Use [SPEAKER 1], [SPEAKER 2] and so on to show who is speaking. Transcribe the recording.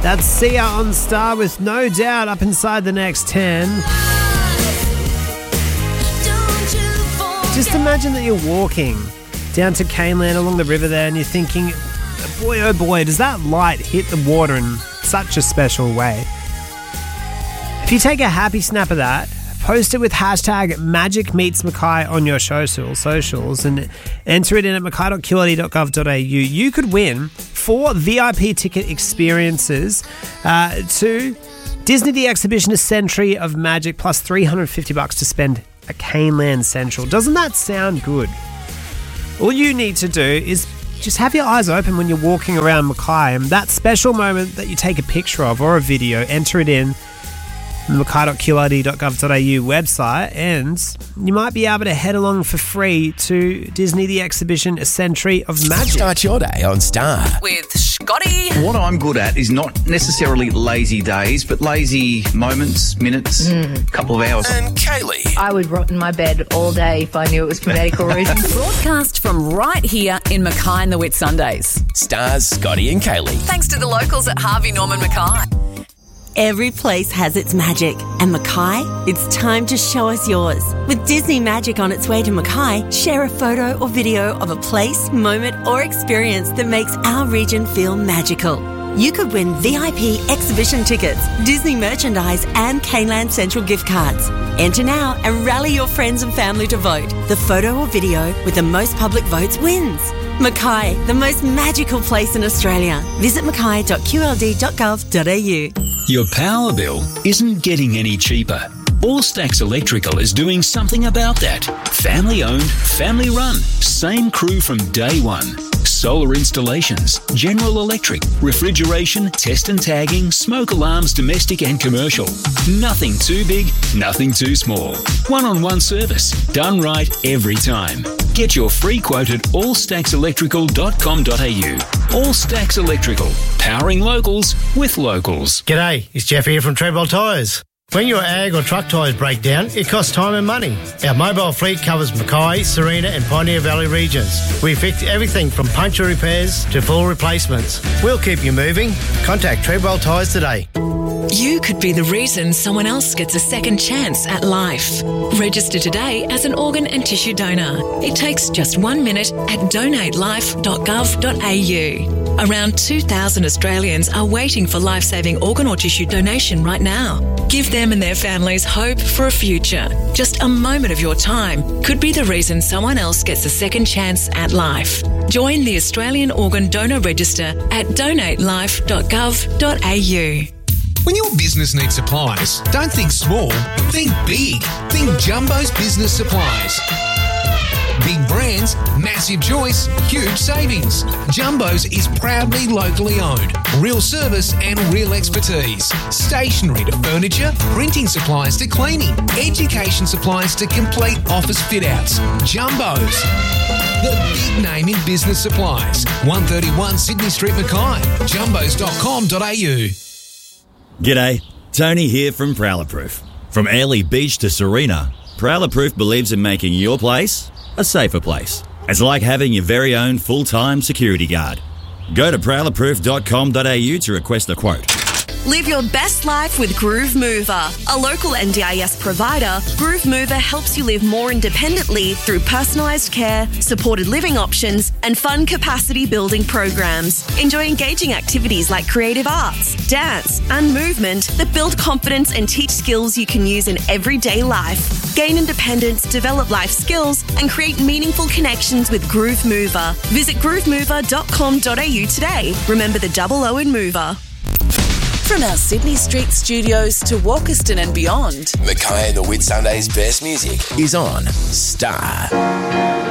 [SPEAKER 1] That's Sia on Star with No Doubt up inside the next 10. Just imagine that you're walking down to Caneland along the river there and you're thinking, boy, oh boy, does that light hit the water in such a special way. If you take a happy snap of that, post it with hashtag Magic Meets Mackay on your socials and enter it in at mackay.qld.gov.au. You could win 4 VIP ticket experiences to Disney The Exhibition, A Century of Magic, plus $350 to spend at Caneland Central. Doesn't that sound good? All you need to do is just have your eyes open when you're walking around Mackay, and that special moment that you take a picture of or a video, enter it in the mackay.qld.gov.au website, and you might be able to head along for free to Disney The Exhibition, A Century of Magic.
[SPEAKER 2] Start your day on Star
[SPEAKER 3] with Scotty.
[SPEAKER 4] What I'm good at is not necessarily lazy days, but lazy moments, minutes, couple of hours.
[SPEAKER 2] and Kaylee.
[SPEAKER 5] I would rot in my bed all day if I knew it was for medical reasons.
[SPEAKER 3] Broadcast from right here in Mackay and the Whitsundays.
[SPEAKER 2] Stars Scotty and Kaylee.
[SPEAKER 3] Thanks to the locals at Harvey Norman Mackay.
[SPEAKER 6] Every place has its magic, and Mackay, it's time to show us yours. With Disney Magic on its way to Mackay, share a photo or video of a place, moment or experience that makes our region feel magical. You could win VIP exhibition tickets, Disney merchandise and Caneland Central gift cards. Enter now and rally your friends and family to vote. The photo or video with the most public votes wins. Mackay, the most magical place in Australia. Visit mackay.qld.gov.au.
[SPEAKER 7] Your power bill isn't getting any cheaper. All Stacks Electrical is doing something about that. Family owned, family run, same crew from day one. Solar installations, general electric, refrigeration, test and tagging, smoke alarms, domestic and commercial. Nothing too big, nothing too small. One-on-one service, done right every time. Get your free quote at allstackselectrical.com.au. All Stacks Electrical, powering locals with locals.
[SPEAKER 8] G'day, it's Jeff here from Treadwell Tyres. When your ag or truck tyres break down, it costs time and money. Our mobile fleet covers Mackay, Serena and Pioneer Valley regions. We fix everything from puncture repairs to full replacements. We'll keep you moving. Contact Treadwell Tyres today.
[SPEAKER 9] You could be the reason someone else gets a second chance at life. Register today as an organ and tissue donor. It takes just 1 minute at donatelife.gov.au. Around 2,000 Australians are waiting for life-saving organ or tissue donation right now. Give them and their families hope for a future. Just a moment of your time could be the reason someone else gets a second chance at life. Join the Australian Organ Donor Register at donatelife.gov.au.
[SPEAKER 10] When your business needs supplies, don't think small, think big. Think Jumbo's Business Supplies. Big brands, massive choice, huge savings. Jumbo's is proudly locally owned. Real service and real expertise. Stationery to furniture, printing supplies to cleaning, education supplies to complete office fit-outs. Jumbo's. The big name in business supplies. 131 Sydney Street, Mackay. Jumbos.com.au.
[SPEAKER 11] G'day, Tony here from Prowler Proof. From Airlie Beach to Serena, Prowler Proof believes in making your place a safer place. It's like having your very own full-time security guard. Go to prowlerproof.com.au to request a quote.
[SPEAKER 6] Live your best life with Groove Mover. A local NDIS provider, Groove Mover helps you live more independently through personalised care, supported living options, and fun capacity building programs. Enjoy engaging activities like creative arts, dance, and movement that build confidence and teach skills you can use in everyday life. Gain independence, develop life skills, and create meaningful connections with Groove Mover. Visit groovemover.com.au today. Remember the double O in Mover.
[SPEAKER 3] From our Sydney Street studios to Walkerston and beyond,
[SPEAKER 2] Mackay and the Whitsundays' best music is on Star.